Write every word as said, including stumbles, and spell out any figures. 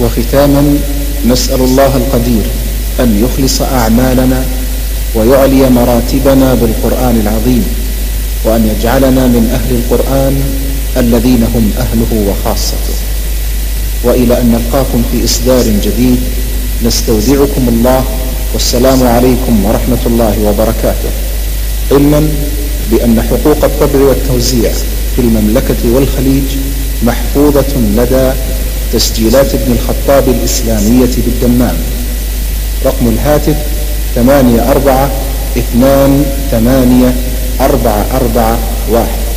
وختاما نسأل الله القدير أن يخلص أعمالنا ويعلي مراتبنا بالقرآن العظيم، وأن يجعلنا من أهل القرآن الذين هم أهله وخاصته. وإلى أن نلقاكم في إصدار جديد نستودعكم الله، والسلام عليكم ورحمة الله وبركاته. علما بأن حقوق الطبع والتوزيع في المملكة والخليج محفوظة لدى تسجيلات ابن الخطاب الإسلامية بالدمام. رقم الهاتف ثمانية أربعة اثنان ثمانية أربعة أربعة واحد.